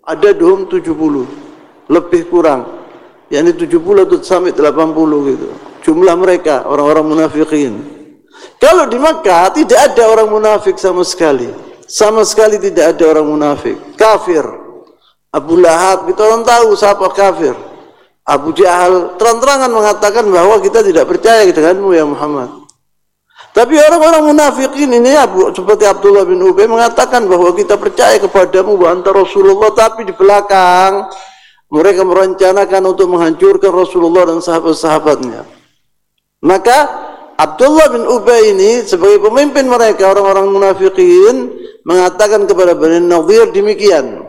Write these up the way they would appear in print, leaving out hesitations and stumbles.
ada duhum 70 lebih kurang, yakni 70 atau sampai 80 gitu jumlah mereka orang-orang munafikin. Kalau di Makkah tidak ada orang munafik sama sekali tidak ada orang munafik. Kafir Abu Lahab, kita orang tahu siapa kafir. Abu Jahal terang-terangan mengatakan bahwa kita tidak percaya denganmu ya Muhammad. Tapi orang-orang munafikin ini seperti Abdullah bin Ubay mengatakan bahwa kita percaya kepadamu wa anta Rasulullah, tapi di belakang mereka merencanakan untuk menghancurkan Rasulullah dan sahabat-sahabatnya. Maka Abdullah bin Ubay ini sebagai pemimpin mereka orang-orang munafikin mengatakan kepada Bani Nadhir demikian.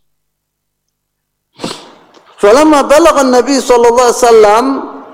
Falamma balagha Nabi sallallahu alaihi wasallam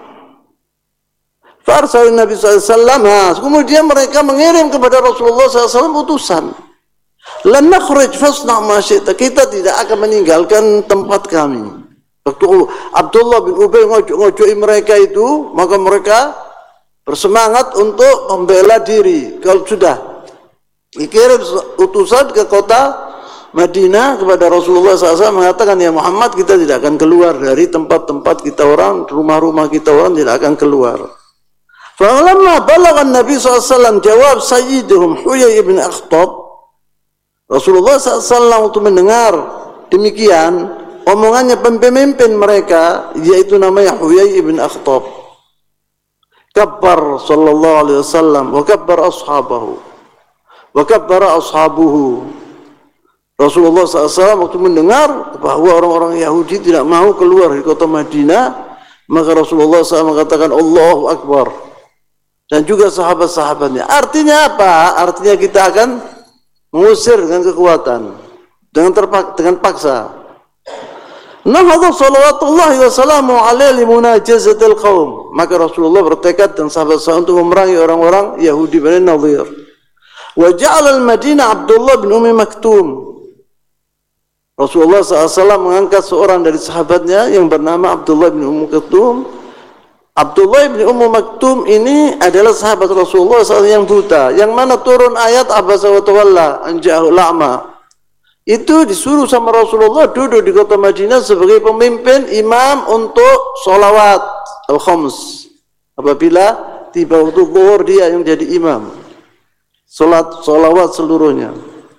farsal Nabi sallallahu alaihi wasallam, kemudian mereka mengirim kepada Rasulullah sallallahu alaihi wasallam utusan. Lan nakhruj fasna' ma syi'ta, kita tidak akan meninggalkan tempat kami. Waktu Abdullah bin Ubay ngojok mereka itu, maka mereka bersemangat untuk membela diri. Kalau sudah dikirim utusan ke kota Madinah kepada Rasulullah SAW mengatakan, ya Muhammad, kita tidak akan keluar dari tempat-tempat kita orang, rumah-rumah kita orang tidak akan keluar. Falamma balagha Nabi SAW jawab sayyiduhum Huyai ibn Akhtab, Rasulullah SAW untuk mendengar demikian omongannya pemimpin mereka, yaitu namanya Huyai ibn Akhtab. Kabbar sallallahu alaihi wasallam wa kabbar ashabahu wa kabbara ashabuhu. Rasulullah SAW waktu mendengar bahwa orang-orang Yahudi tidak mau keluar dari kota Madinah, maka Rasulullah SAW mengatakan Allahu Akbar, dan juga sahabat-sahabatnya. Artinya apa? Artinya kita akan mengusir dengan kekuatan, dengan paksa. Nahadha salawatullahi wa salamu alaihi limunajazatil qaum. Maka Rasulullah bertekad dan sahabat-sahabat untuk memerangi orang-orang Yahudi Bani Nadhir. Wa ja'ala al-Madinah Abdullah bin Ummi Maktum. Rasulullah SAW mengangkat seorang dari sahabatnya yang bernama Abdullah bin Ummi Maktum. Abdullah bin Ummi Maktum ini adalah sahabat Rasulullah SAW yang buta, yang mana turun ayat abasa wa tawalla an ja'ahul a'ma. Itu disuruh sama Rasulullah duduk di kota Madinah sebagai pemimpin imam untuk sholawat al-khams. Apabila tiba waktu zuhur dia yang jadi imam, sholawat seluruhnya.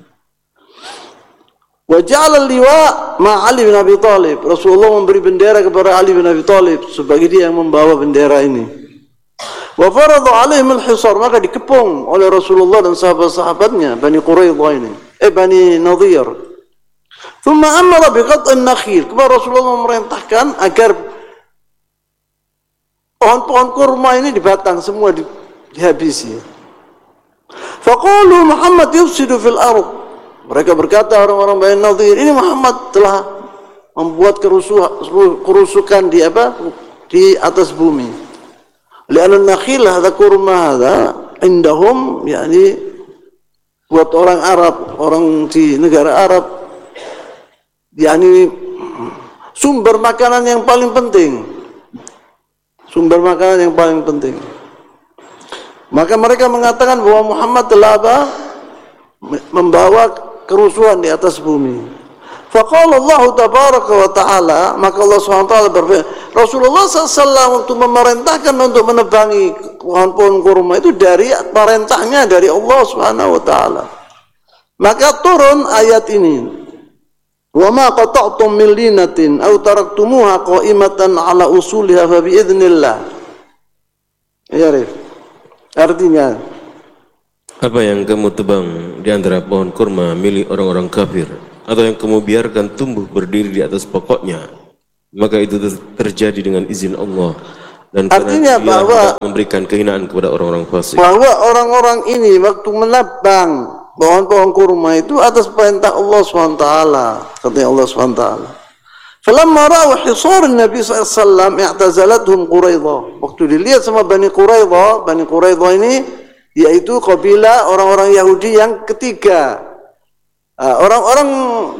Wa ja'ala al-liwa ma Ali bin Abi Thalib. Rasulullah memberi bendera kepada Ali bin Abi Thalib sebagai dia yang membawa bendera ini. Wa farada alaihim al-hisar, maka dikepung oleh Rasulullah dan sahabat-sahabatnya Bani Quraidah ini, Bani Nadhir. Thumma amara bi qat'in nakhil. Kemudian Rasulullah memerintahkan agar pohon-pohon kurma ini dibatang semua, dihabisi. Faqalu Muhammad yufsidu fil ardh. Mereka berkata orang-orang Bani Nadhir, ini Muhammad telah membuat kerusukan di atas bumi. Li'anna nakhil hadha kurma hadha indahum, yakni buat orang Arab, orang di negara Arab, yakni sumber makanan yang paling penting. Sumber makanan yang paling penting. Maka mereka mengatakan bahwa Muhammad telah membawa kerusuhan di atas bumi. Faqala Allah tabaraka wa ta'ala, maka Allah SWT berfirman, Rasulullah SAW waktu memerintahkan untuk menebangi pohon-pohon kurma itu dari perintahnya dari Allah Subhanahu wa ta'ala. Maka turun ayat ini. Wa ma qata'tum min linatin aw taraktumuha qa'imatan ala usuliha fa bi idznillah. Ya, Rif. Artinya, apa yang kamu tebang di antara pohon kurma milik orang-orang kafir, atau yang kamu biarkan tumbuh berdiri di atas pokoknya, maka itu terjadi dengan izin Allah, dan artinya bahwa memberikan kehinaan kepada orang-orang fasik. Bahwa orang-orang ini waktu menebang pohon-pohon kurma itu atas perintah Allah SWT, katanya Allah SWT. Falamma ra'u hisar Nabi SAW i'tazalathum Quraidah. Waktu dilihat sama Bani Quraidah ini yaitu kabilah orang-orang Yahudi yang ketiga. Orang-orang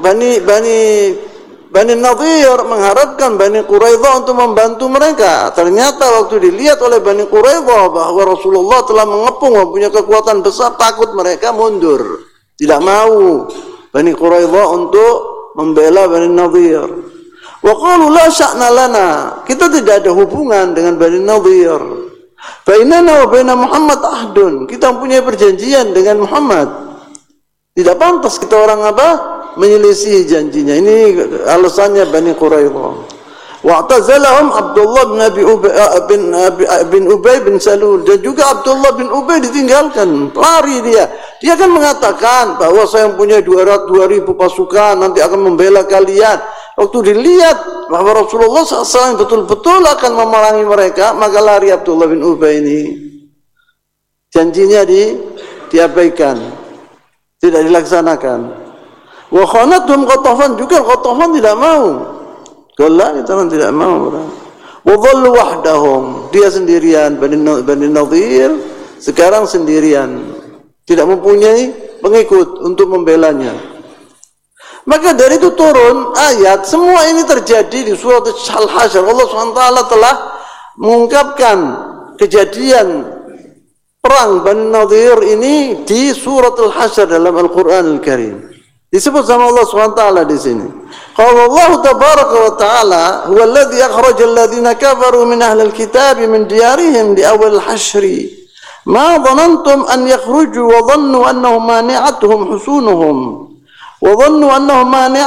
Bani Nadhir mengharapkan Bani Quraidah untuk membantu mereka. Ternyata waktu dilihat oleh Bani Quraidah bahwa Rasulullah telah mengepung, mempunyai kekuatan besar, takut mereka mundur. Tidak mau Bani Quraidah untuk membela Bani Nadhir. Wa qalu la sya'na lana, kita tidak ada hubungan dengan Bani Nadhir. Bainana wa baina Muhammad ahdun, kita mempunyai perjanjian dengan Muhammad. Tidak pantas kita orang menyelisihi janjinya. Ini alasannya Bani Quraidah. Wa'tazalahum Abdullah bin Ubay bin Salul, dan juga Abdullah bin Ubay ditinggalkan, lari dia. Dia kan mengatakan bahwa saya mempunyai 200.000 pasukan, nanti akan membela kalian. Waktu dilihat bahwa Rasulullah SAW betul-betul akan memerangi mereka, maka lari Abdullah bin Ubay ini. Janjinya diabaikan, tidak dilaksanakan. Wa khanatum Qatafan, juga Qatafan tidak mau. Kalau kita tidak mau. Wa dhallu wahdahum, dia sendirian. Bani Nadhir sekarang sendirian, tidak mempunyai pengikut untuk membelanya. Maka dari itu turun ayat. Semua ini terjadi di surat Al-Hasyr. Allah SWT telah mengungkapkan kejadian perang Bani Nadhir ini di surat Al-Hasyr dalam Al-Quran Al-Karim. Disebut sama Allah SWT di sini. Qala Allah tabaraka wa ta'ala, huwa alladhi akhraja alladhina kafaru min ahli al-kitab min diyarihim di awal al-hashr. Ma dhanantum an yakhruju wa dhannu annahum mani'atuhum husunuhum. وظنوا أنهم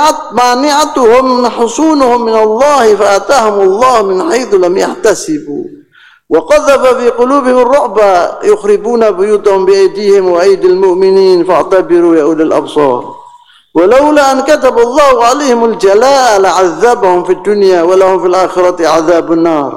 مانعتهم حصونهم من الله فأتاهم الله من حيث لم يحتسبوا وقذف في قلوبهم الرعب يخربون بيوتهم بأيديهم وأيدي المؤمنين فاعتبروا يا أولي الأبصار ولولا أن كتب الله عليهم الجلاء لعذبهم في الدنيا ولهم في الآخرة عذاب النار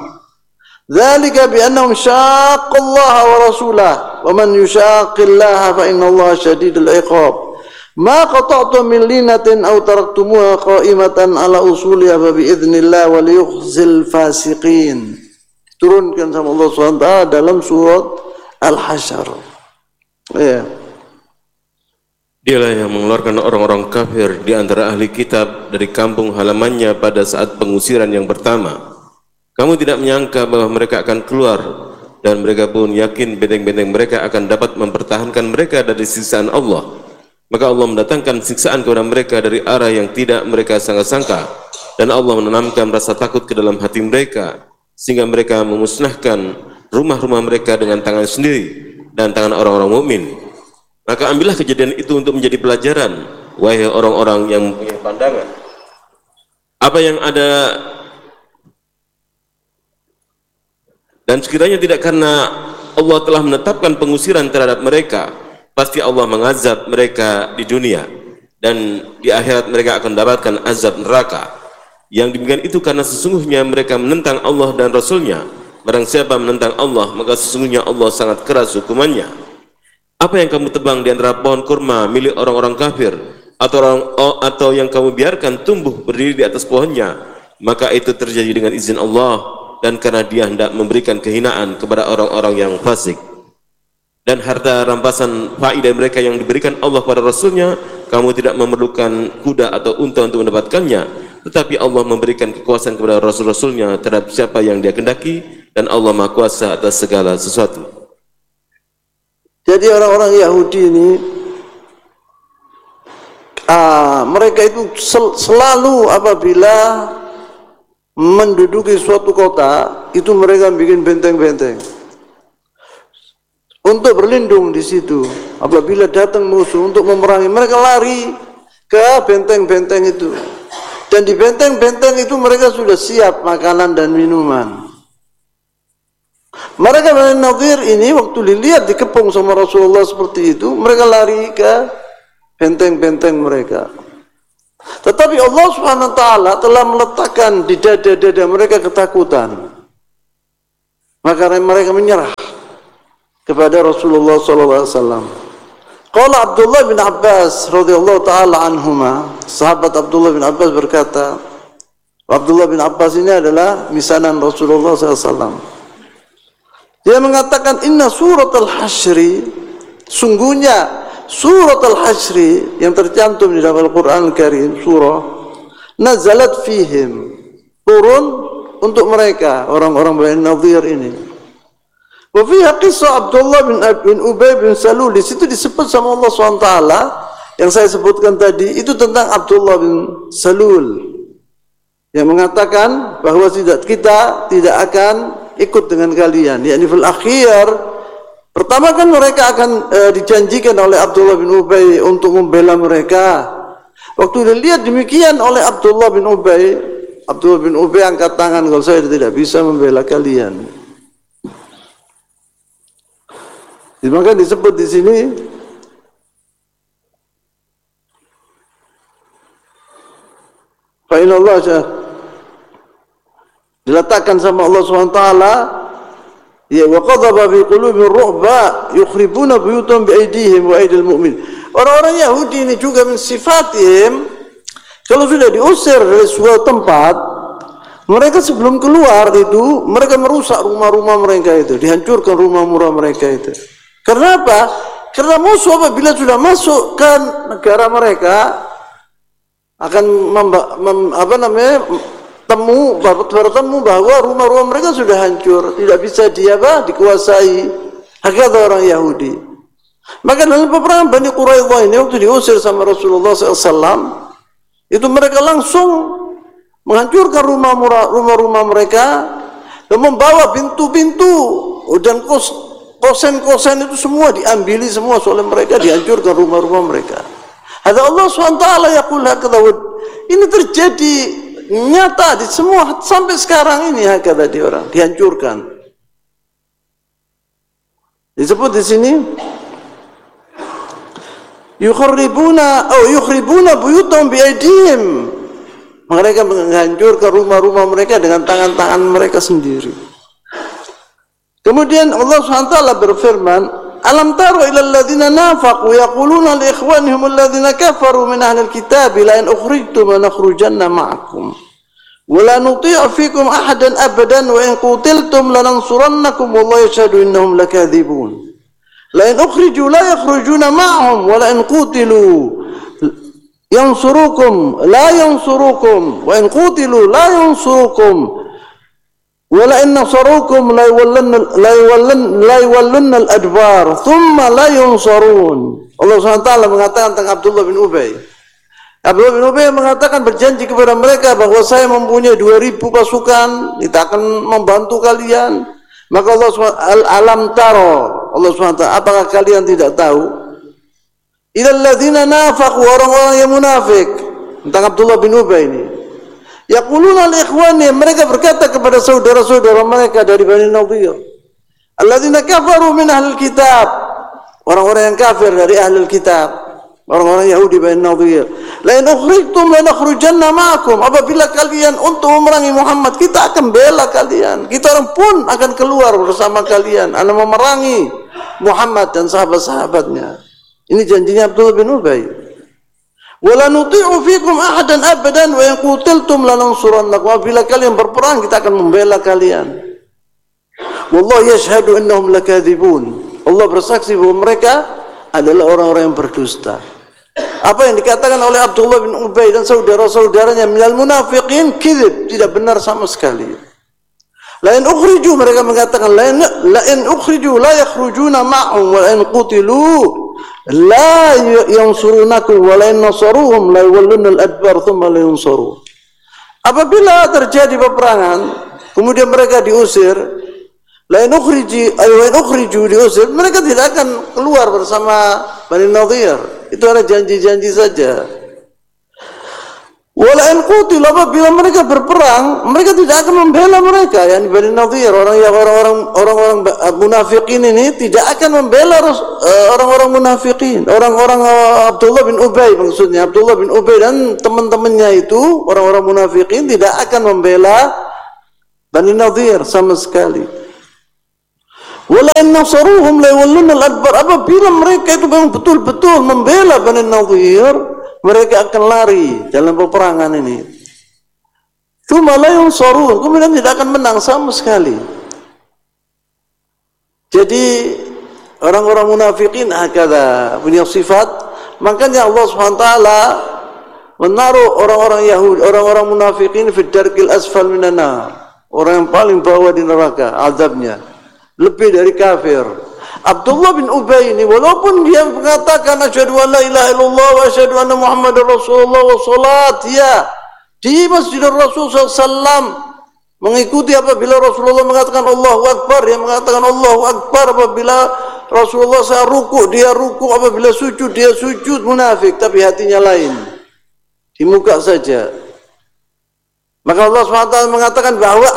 ذلك بأنهم شاقوا الله ورسوله ومن يشاق الله فإن الله شديد العقاب ما قطعتم من لينة أو تركتموها قائمة على أصولها فبإذن الله وليخزي الفاسقين. Turunkan sama Allah SWT dalam surat Al-Hasyr. Ya. Dialah yang mengeluarkan orang-orang kafir di antara ahli kitab dari kampung halamannya pada saat pengusiran yang pertama. Kamu tidak menyangka bahwa mereka akan keluar, dan mereka pun yakin benteng-benteng mereka akan dapat mempertahankan mereka dari siksaan Allah. Maka Allah mendatangkan siksaan kepada mereka dari arah yang tidak mereka sangka-sangka, dan Allah menanamkan rasa takut ke dalam hati mereka, sehingga mereka memusnahkan rumah-rumah mereka dengan tangan sendiri dan tangan orang-orang mukmin. Maka ambillah kejadian itu untuk menjadi pelajaran, wahai orang-orang yang punya pandangan. Apa yang ada, dan sekiranya tidak karena Allah telah menetapkan pengusiran terhadap mereka, pasti Allah mengazab mereka di dunia, dan di akhirat mereka akan mendapatkan azab neraka. Yang demikian itu karena sesungguhnya mereka menentang Allah dan Rasulnya. Barang siapa menentang Allah, maka sesungguhnya Allah sangat keras hukumannya. Apa yang kamu tebang di antara pohon kurma milik orang-orang kafir, atau yang kamu biarkan tumbuh berdiri di atas pohonnya, maka itu terjadi dengan izin Allah, dan karena Dia hendak memberikan kehinaan kepada orang-orang yang fasik. Dan harta rampasan faidah mereka yang diberikan Allah pada Rasulnya, kamu tidak memerlukan kuda atau unta untuk mendapatkannya, tetapi Allah memberikan kekuasaan kepada Rasul-Rasulnya terhadap siapa yang Dia kehendaki, dan Allah Maha Kuasa atas segala sesuatu. Jadi orang-orang Yahudi ini, mereka itu selalu apabila menduduki suatu kota, itu mereka bikin benteng-benteng untuk berlindung di situ. Apabila datang musuh untuk memerangi, mereka lari ke benteng-benteng itu. Dan di benteng-benteng itu mereka sudah siap makanan dan minuman. Mereka Bani Nadhir ini waktu dilihat dikepung sama Rasulullah seperti itu, mereka lari ke benteng-benteng mereka. Tetapi Allah Subhanahu wa taala telah meletakkan di dada-dada mereka ketakutan. Maka mereka menyerah kepada Rasulullah sallallahu alaihi wasallam. Qala Abdullah bin Abbas radhiyallahu taala anhuma, sahabat Abdullah bin Abbas berkata, Abdullah bin Abbas ini adalah misanan Rasulullah sallallahu alaihi wasallam. Dia mengatakan, inna surat al-Hasyr, sungguhnya surat al-Hasyr yang tercantum di dalam Al-Quran Al-Karim, surah nazalat fihim, turun untuk mereka orang-orang Bani Nadhir ini. Wa fiha qissah Abdullah bin Ubay bin Salul, di situ disebut sama Allah SWT yang saya sebutkan tadi itu tentang Abdullah bin Salul yang mengatakan bahwa kita tidak akan ikut dengan kalian, yakni fil akhir. Pertama kan mereka akan dijanjikan oleh Abdullah bin Ubay untuk membela mereka. Waktu dilihat demikian oleh Abdullah bin Ubay angkat tangan, kalau saya tidak bisa membela kalian. Maka disebut di sini fa inna Allah diletakkan sama Allah SWT, ya, wa qadhaba fi qulubihim ru'ba yukhribuna buyutahum bi aydihim wa aydil mu'min. Orang-orang Yahudi ini juga min sifatihim, kalau sudah diusir dari suatu tempat, mereka sebelum keluar itu mereka merusak rumah-rumah mereka itu, dihancurkan rumah-rumah mereka itu. Karena apa? Karena musuh apabila sudah masuk ke negara mereka akan bertemu bahwa rumah-rumah mereka sudah hancur, tidak bisa dikuasai. Hakikatnya orang Yahudi. Maka dalam peperangan Bani Quraidah ini waktu diusir sama Rasulullah SAW, itu mereka langsung menghancurkan rumah-rumah mereka dan membawa pintu-pintu dan kosen-kosen itu semua diambili semua oleh mereka, dihancurkan rumah-rumah mereka. Ada Allah SWT yaqul hakadha. Ini terjadi nyata di semua sampai sekarang ini, hakadha di orang dihancurkan. Disebut di sini yukhribuna buyutahum bi aydihim. Mereka menghancurkan rumah-rumah mereka dengan tangan-tangan mereka sendiri. Kemudian Allah SWT berfirman, alam taro ila alladhina nafaqu yaquluna li ikhwanihim alladhina kafaru min ahli alkitab la in ukhrijtum lanakhrujanna ma'akum wa la nuti'u fikum ahadan abadan wa in qutiltum lanansurannakum wallahu yashhadu innahum lakadhibun. La in ukhriju la yakhrujuna ma'ahum wa la in qutilu yansurukum la yansurukum wa in qutilu la yansurukum wala in nasarukum la yawallunna al-adbar thumma la yunsarun. Allah SWT mengatakan tentang Abdullah bin Ubay. Abdullah bin Ubay mengatakan, berjanji kepada mereka bahwa saya mempunyai 2000 pasukan, kita akan membantu kalian. Maka Allah SWT, alam taro, Allah SWT, apakah kalian tidak tahu? Ilal ladzina nafaqu, orang-orang yang munafik, tentang Abdullah bin Ubay ini. Yaquluna li ikhwani, mereka berkata kepada saudara-saudara mereka dari Bani Nadir, alladzina kafaru min ahlil kitab, orang-orang yang kafir dari ahlul kitab, orang-orang Yahudi Bani Nadir, la in ukhrijtum lanakhrujanna ma'akum, apabila kalian untuk memerangi Muhammad, kita akan bela kalian, kita orang pun akan keluar bersama kalian, akan memerangi Muhammad dan sahabat-sahabatnya. Ini janjinya Abdullah bin Ubay. Wala nuti'u fikum ahadan abadan wa in qutiltum lanansurannakum. Apabila kalian berperang, kita akan membela kalian. Wallahu yashhadu innahum lakadzibun. Allah bersaksi bahwa mereka adalah orang-orang yang berdusta. Apa yang dikatakan oleh Abdullah bin Ubay dan saudara-saudaranya minal munafiqin kadzib, tidak benar sama sekali. La in ukhriju, mereka mengatakan la in ukhriju la yakhrujuna ma'hum wa in qutilu la yansurunakum wa la nasaruhum la yawallunna al-adbar thumma la yansaru. Apabila terjadi peperangan kemudian mereka diusir, la in ukhriju diusir, mereka tidak akan keluar bersama Bani Nadir. Itu ada janji-janji saja. Wala in qutil, apabila mereka berperang, mereka tidak akan membela mereka, yakni Bani Nadir, orang-orang munafikin ini tidak akan membela orang-orang munafikin, orang-orang Abdullah bin Ubay, maksudnya Abdullah bin Ubay dan teman-temannya itu, orang-orang munafikin tidak akan membela Bani Nadir sama sekali. Wala in nasaruhum la yawallunna al-adbar, apabila mereka itu memang betul-betul membela Bani Nadir, mereka akan lari dalam peperangan ini. Tsumma la yunsarun, kemudian tidak akan menang sama sekali. Jadi orang-orang munafikin hakadha, punya sifat. Makanya Allah SWT menaruh orang-orang Yahudi, orang-orang munafikin fi darkil asfal minan nar, orang yang paling bawah di neraka azabnya, lebih dari kafir. Abdullah bin Ubay ini walaupun dia mengatakan asyhadu an la ilaha illallah wa asyhadu anna Muhammadar Rasulullah wa salat dia di Masjidil Rasul sallallahu mengikuti apabila Rasulullah mengatakan Allahu Akbar, dia mengatakan Allahu Akbar. Apabila Rasulullah saya ruku, dia ruku. Apabila sujud, dia sujud. Munafik tapi hatinya lain, di muka saja. Maka Allah SWT mengatakan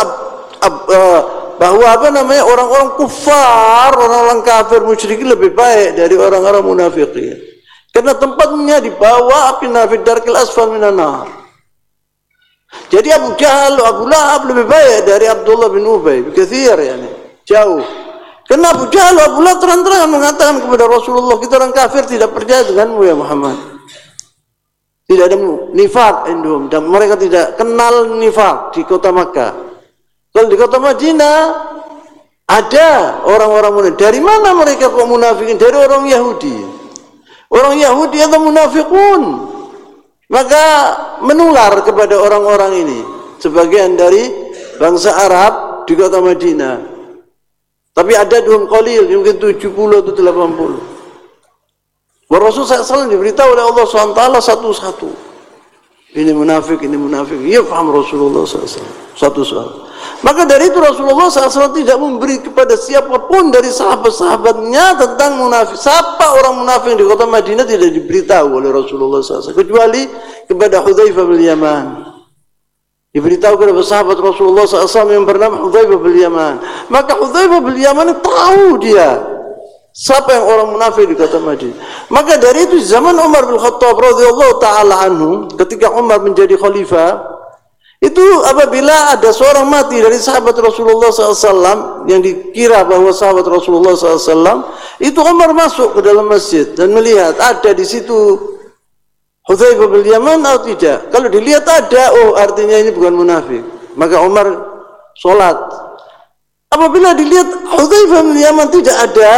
bahwa orang-orang kufar, orang-orang kafir musyrikin lebih baik dari orang-orang munafikin. Karena tempatnya di bawah api nafid darkil asfal minan nar. Jadi Abu Jahal, Abu Lahab lebih baik dari Abdullah bin Ubay, katsir yani, jauh. Karena Abu Jahal, Abu Lahab terang-terangan mengatakan kepada Rasulullah, kita orang kafir tidak percaya denganmu ya Muhammad. Tidak ada nifak indum, dan mereka tidak kenal nifak di kota Makkah. Kalau di kota Madinah ada orang-orang munafik. Dari mana mereka kok munafikin? Dari orang Yahudi. Orang Yahudi atau munafikun. Maka menular kepada orang-orang ini, sebagian dari bangsa Arab di kota Madinah. Tapi ada duhum qalil, mungkin 70 atau 80. Rasulullah SAW diberitahu oleh Allah SWT satu-satu. Ini munafik, ini munafik. Ya paham Rasulullah SAW satu-satu. Maka dari itu Rasulullah SAW tidak memberi kepada siapapun dari sahabat-sahabatnya tentang munafik. Siapa orang munafik di kota Madinah tidak diberitahu oleh Rasulullah SAW, kecuali kepada Hudzaifah bin Yaman. Diberitahu kepada sahabat Rasulullah SAW yang bernama Hudzaifah bin Yaman. Maka Hudzaifah bin Yaman tahu dia siapa yang orang munafik di kota Madinah. Maka dari itu zaman Umar bin Khattab radhiyallahu taala anhu, ketika Umar menjadi khalifah, itu apabila ada seorang mati dari sahabat Rasulullah SAW yang dikira bahwa sahabat Rasulullah SAW, itu Umar masuk ke dalam masjid dan melihat ada di situ Hudzaifah bin Yaman atau tidak. Kalau dilihat ada, oh artinya ini bukan munafik. Maka Umar sholat. Apabila dilihat Hudzaifah bin Yaman tidak ada,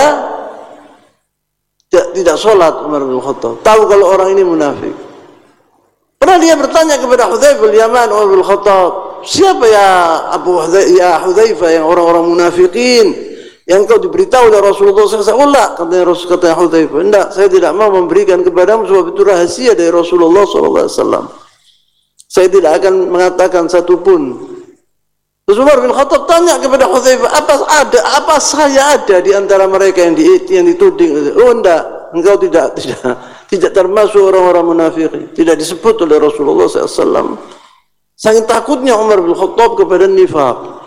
tidak sholat, Umar bin Khattab tahu kalau orang ini munafik. Pernah dia bertanya kepada Hudzaifah bin Yaman, Umar bin Khattab, siapa ya Hudzaifah yang orang-orang munafikin yang kau diberitahu oleh Rasulullah SAW? Katanya Hudzaifah, enggak, saya tidak mau memberikan kepadamu sebab itu rahasia dari Rasulullah SAW. Saya tidak akan mengatakan satupun. Terus Umar bin Khattab tanya kepada Hudzaifah, apa saya ada di antara mereka yang dituding? Oh enggak, engkau tidak termasuk orang-orang munafik. Tidak disebut oleh Rasulullah SAW. Saking takutnya Umar bin Khattab kepada nifaq.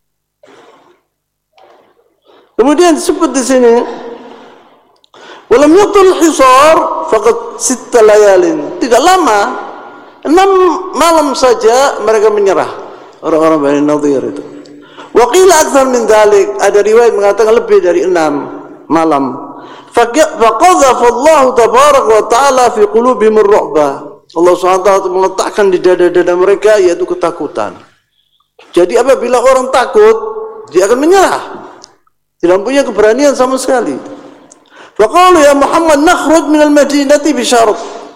Kemudian disebut di sini, walam yatul hisar faqad 6 layalin. Tidak lama, 6 malam saja mereka menyerah, orang-orang Bani Nadhir itu. Wa qila akthar min dzalik, ada riwayat mengatakan lebih dari 6 malam. Faqadhafa Allah tabaraka wa ta'ala fi qulubihim ar-ru'bah. Allah SWT meletakkan di dada-dada mereka yaitu ketakutan. Jadi apabila orang takut, dia akan menyerah. Tidak punya keberanian sama sekali. Faqalu ya Muhammad nakhruj minal madinati bi syarat.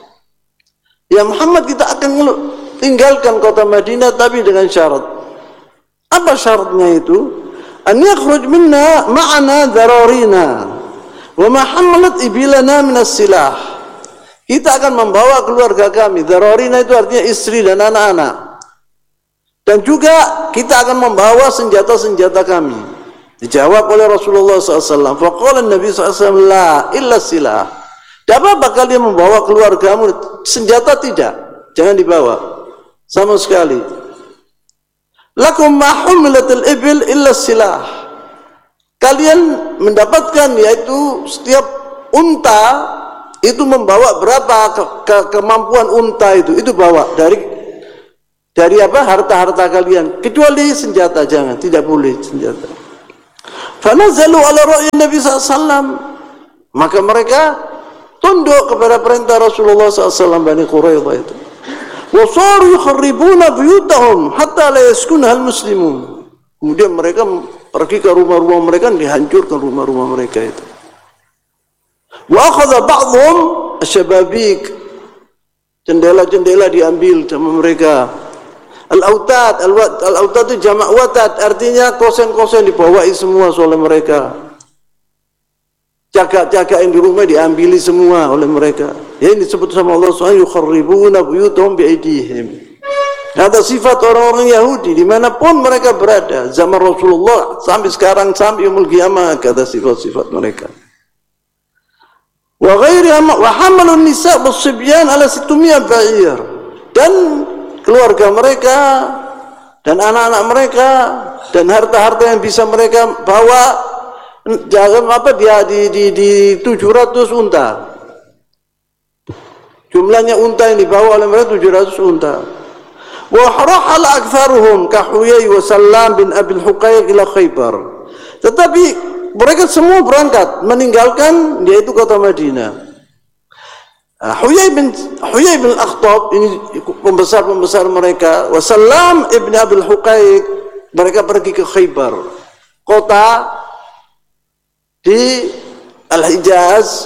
Ya Muhammad, kita akan tinggalkan kota Madinah tapi dengan syarat. Apa syaratnya itu? An yakhruj minna ma'ana dararina wa ma hamalat ibilana minas silah. Kita akan membawa keluarga kami. Dararina itu artinya istri dan anak-anak. Dan juga kita akan membawa senjata-senjata kami. Dijawab oleh Rasulullah SAW. Faqala Nabi SAW, la illa silah. Tidak apa-apa kalian membawa keluargamu, senjata tidak, jangan dibawa sama sekali. Lakum ma humilatil ibil illa silah. Kalian mendapatkan yaitu setiap unta itu membawa berapa kemampuan unta itu bawa dari apa harta-harta kalian, kecuali senjata jangan, tidak boleh senjata. Fanazalu ala ra'yi Nabi SAW, maka mereka tunduk kepada perintah Rasulullah SAW Bani Quraidah itu. Wasaru yukharribuna buyutahum hatta la yaskunha al-muslimun. Kemudian mereka pergi ke rumah-rumah mereka, dihancurkan rumah-rumah mereka itu. Wa akhadha ba'dhum asy-syababik. Jendela-jendela diambil sama mereka. Al-autad, al-autad itu jamak watad, artinya kosen-kosen dibawain semua oleh mereka. Jaga-jaga yang di rumah diambili semua oleh mereka. Ya, ini disebut sama Allah Subhanahu yukharribuna buyutahum biaydihim. Ada sifat orang-orang Yahudi dimanapun mereka berada, zaman Rasulullah sampai sekarang, sampai yaumul qiyamah, ada sifat-sifat mereka. Wa ghairiha wa hamalun nisa' was-sibyan ala 600 ba'ir. Dan keluarga mereka dan anak-anak mereka dan harta-harta yang bisa mereka bawa, jangan apa dia di 700 unta. Jumlahnya unta yang dibawa oleh mereka 700 unta. Wa harahala aktsaruhum ka Huyai wa Sallam bin Abi al-Huqaiq ila Khaybar. Tetapi mereka semua berangkat meninggalkan yaitu kota Madinah. Huyai bin Akhtab ini pembesar-pembesar mereka, wa Sallam ibn Abi al-Huqaiq, mereka pergi ke Khaybar, kota di Al-Hijaz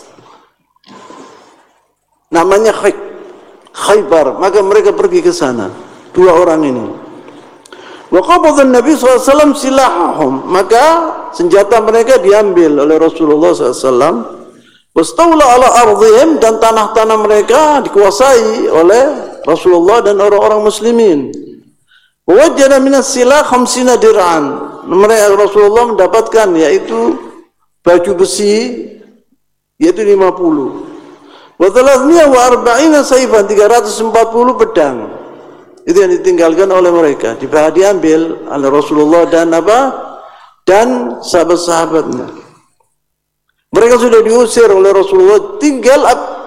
namanya Khaybar, maka mereka pergi ke sana, dua orang ini. Wa qabadha an-nabi sallallahu alaihi wasallam silahahum, maka senjata mereka diambil oleh Rasulullah SAW. Wastawla ala ardhihim, dan tanah-tanah mereka dikuasai oleh Rasulullah dan orang-orang muslimin. Wajada minas silah 50 dir'an, mereka Rasulullah mendapatkan yaitu baju besi yaitu 50. Wa 340 sayfan, 340 pedang. Itu yang ditinggalkan oleh mereka, diambil oleh Rasulullah dan dan sahabat-sahabatnya. Mereka sudah diusir oleh Rasulullah, tinggal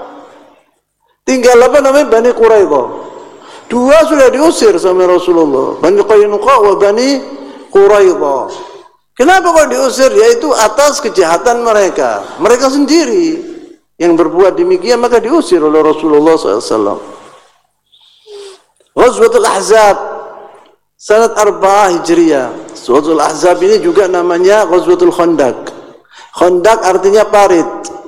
Bani Quraidah. Dua sudah diusir sama Rasulullah, Bani Qainuqa wa Bani Quraidah. Kenapa kok diusir? Yaitu atas kejahatan mereka sendiri yang berbuat demikian, maka diusir oleh Rasulullah SAW. Ghazwatul Ahzab sanad 4 Hijriah. Ghazwatul Ahzab ini juga namanya Ghazwatul Khandaq. Khandaq artinya parit.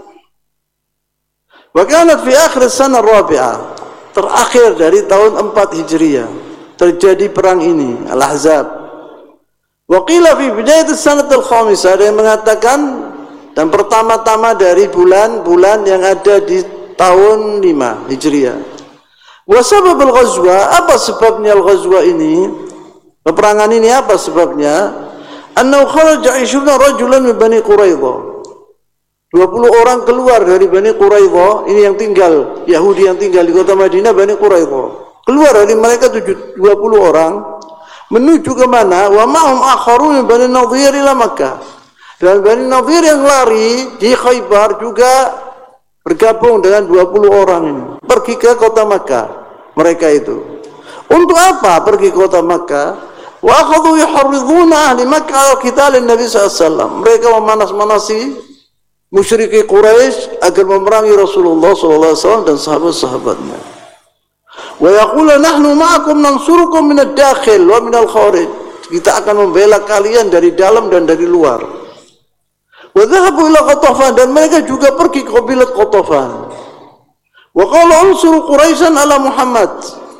Wa kanat fi akhir sanah rabi'ah, terakhir dari tahun 4 Hijriah terjadi perang ini, Al-Ahzab. Wa qila fi bidayat sanah al-khamisah, ada yang mengatakan dan pertama-tama dari bulan-bulan yang ada di tahun 5 Hijriah. Wa sababul ghazwa, apa sebabnya al-ghazwa ini? Peperangan ini apa sebabnya? Annahu kharaja 20 rajulan min Bani Quraidah. 20 orang keluar dari Bani Quraidah, ini yang tinggal, Yahudi yang tinggal di kota Madinah, Bani Quraidah. Keluar dari mereka 20 orang menuju ke mana? Wa ma'hum akharun min Bani Nadhir ila Makkah. Dan Bani Nadhir yang lari di Khaybar juga bergabung dengan 20 orang ini, pergi ke kota Makkah. Mereka itu untuk apa pergi ke kota Makkah? Wa akhadhu yuharriduna ahli Makkah ala qitalin Nabi SAW. Mereka memanas-manasi musyriki Quraisy agar memerangi Rasulullah SAW dan sahabat-sahabatnya. Wa yaqulu nahnu ma'akum nansurukum min ad-dakhil wa min al-kharij. Kita akan membela kalian dari dalam dan dari luar. Wa dhahabu ila Qatafan, dan mereka juga pergi ke kabilah Qatafan. Wa qala unsuru Quraisyan ala Muhammad,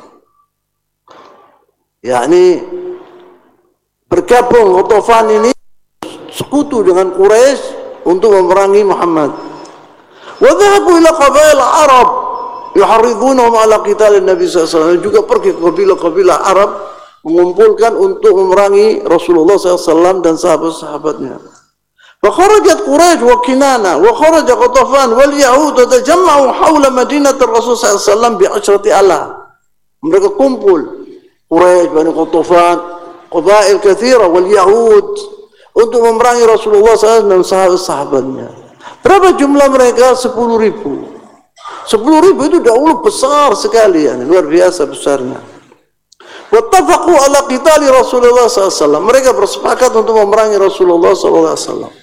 yakni bergabung Qatafan ini sekutu dengan Quraisy untuk memerangi Muhammad. Wa dhahabu ila qabail Arab yuharridunahum ala qital Nabi sallallahu alaihi wasallam, juga pergi ke kabilah-kabilah Arab mengumpulkan untuk memerangi Rasulullah SAW dan sahabat-sahabatnya. فخرجت قريش وكنانة وخرج قطفان واليهود تجمعوا حول مدينة الرسول صلى الله عليه وسلم ب10,000. Mereka kumpul Quraisy, Bani Qatafan, qabail katsira wal Yahud untuk memerangi Rasulullah SAW dan sahabat-sahabatnya. Berapa jumlah mereka? 10.000. 10.000 itu dahulu besar sekali, luar biasa besarnya. Wattafaqu ala qitali Rasulullah SAW. Mereka bersepakat untuk memerangi Rasulullah SAW.